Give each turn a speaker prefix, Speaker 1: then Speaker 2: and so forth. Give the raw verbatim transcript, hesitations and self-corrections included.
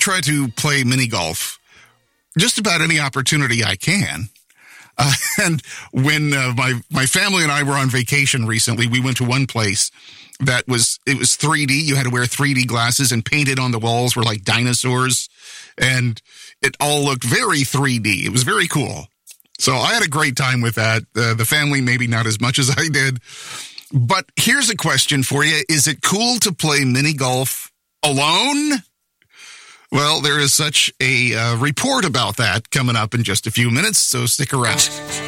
Speaker 1: try to play mini golf just about any opportunity I can. Uh, and when uh, my, my family and I were on vacation recently, we went to one place that was, it was three D. You had to wear three D glasses, and painted on the walls were like dinosaurs. And it all looked very three D. It was very cool. So I had a great time with that. Uh, the family, maybe not as much as I did. But here's a question for you. Is it cool to play mini golf alone? Well, there is such a uh, report about that coming up in just a few minutes, so stick around.